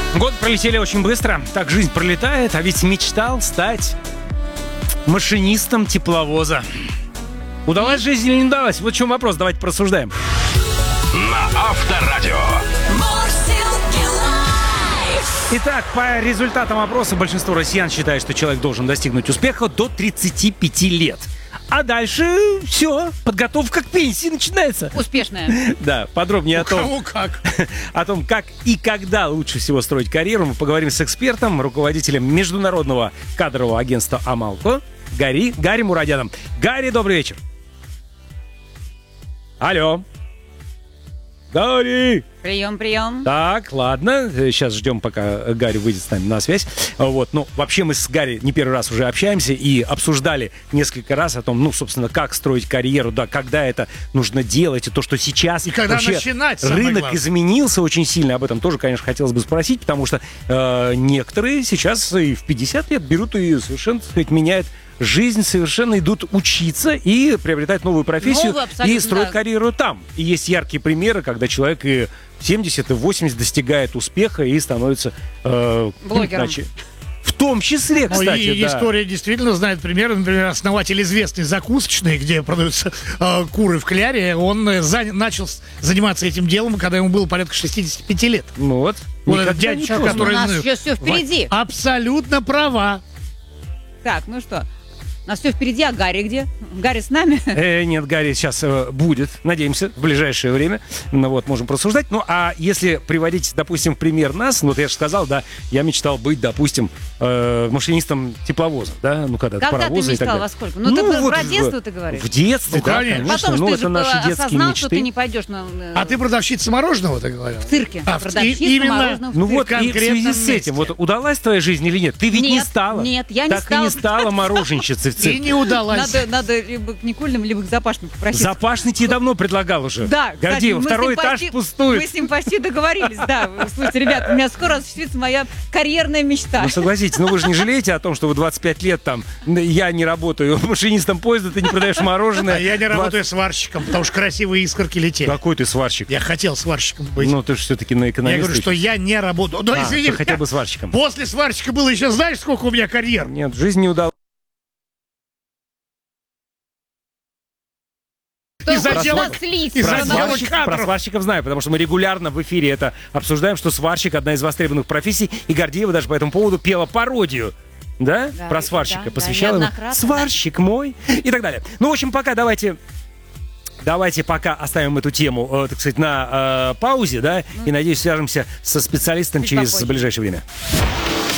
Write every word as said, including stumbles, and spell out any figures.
Годы пролетели очень быстро, так жизнь пролетает, а ведь мечтал стать машинистом тепловоза. Удалась жизнь или не удалась? Вот в чем вопрос, давайте порассуждаем. На Авторадио. Итак, по результатам опроса большинство россиян считает, что человек должен достигнуть успеха до тридцати пяти лет. А дальше все, подготовка к пенсии начинается. Успешная. Да, подробнее о том, кого как. о том, как и когда лучше всего строить карьеру, мы поговорим с экспертом, руководителем международного кадрового агентства «Амалко» Гарри, Гарри Мурадяном. Гарри, добрый вечер. Алло. Гарри! Прием, прием. Так, ладно, сейчас ждем, пока Гарри выйдет с нами на связь. Вот, ну, вообще мы с Гарри не первый раз уже общаемся и обсуждали несколько раз о том, ну, собственно, как строить карьеру, да, когда это нужно делать, и то, что сейчас и когда вообще начинать, рынок главное. изменился очень сильно, об этом тоже, конечно, хотелось бы спросить, потому что э, некоторые сейчас и в пятьдесят лет берут и совершенно, так сказать, меняют жизнь, совершенно идут учиться и приобретать новую профессию, Новую, и строить да. карьеру там. И есть яркие примеры, когда человек и в семьдесят, и в восемьдесят достигает успеха и становится э, блогером. Иначе. В том числе, Ну, кстати, и да. история действительно знает примеры. Например, основатель известной закусочной, где продаются э, куры в кляре, он э, заня- начал с- заниматься этим делом, когда ему было порядка шестидесяти пяти лет. Ну вот. Вот Никогда этот дядечка, не поздно. который- У нас ну, еще все впереди. Абсолютно права. Так, ну что, у нас все впереди, а Гарри где? Гарри с нами? Э, нет, Гарри сейчас э, будет, надеемся, в ближайшее время. Ну вот, можем просуждать. Ну, а если приводить, допустим, в пример нас, ну, вот я же сказал, да, я мечтал быть, допустим, э, машинистом тепловоза, да, ну, когда Когда ты паровоза и так мечтал, далее. во сколько? Ну, ты про- про в- детство ты говоришь. В детстве, Ну, да, конечно. конечно. Потом ну, что это ты наши же детские осознал, мечты. что ты не пойдешь на, э, А ты продавщица мороженого, ты говорил? в цирке. А, в- Продавщица и- именно- мороженого в Ну цирке. вот, и в конкретном связи с этим, месте. вот удалась твоя жизнь или нет? Ты ведь не Нет, стала. нет, я не так стала. и не стала мороженщицей в И цирке. не удалась. Надо, надо либо к Никольным, либо к Запашным попросить. Запашный тебе давно предлагал уже. Да, кстати, Гордеева, мы с второй ним этаж почти- пустует. Мы с ним почти договорились, да. Слушайте, ребят, у меня скоро осуществится моя карьерная мечта. Ну, согласитесь, ну вы же не жалеете о том, что вы двадцать пять лет там, я не работаю машинистом поезда, ты не продаешь мороженое. А я не двадцать работаю сварщиком, потому что красивые искорки летели. Какой ты сварщик? Я хотел сварщиком быть. Ну, ты же все-таки на я экономиста. говорю, что я не работаю. Ну, А, извини, ты хотел бы сварщиком. после сварщика было еще, знаешь, сколько у меня карьер? Нет, жизнь не удалась. Из Только отдела- нас слить. из Про, отдела сварщик- кадров. про сварщиков знаю, потому что мы регулярно в эфире это обсуждаем, что сварщик одна из востребованных профессий, и Гордеева даже по этому поводу пела пародию. Да? Да, Про сварщика. да, Посвящала да, ему неоднократно, «Сварщик мой» и так далее. Ну, в общем, пока давайте... Давайте пока оставим эту тему, э, так сказать, на э, паузе, да, и, надеюсь, свяжемся со специалистом Чуть через попозже. ближайшее время.